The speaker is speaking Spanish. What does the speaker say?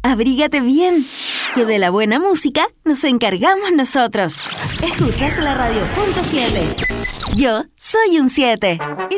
abrígate bien, que de la buena música nos encargamos nosotros. Escuchas la radio .7. Yo soy un 7. ¿Y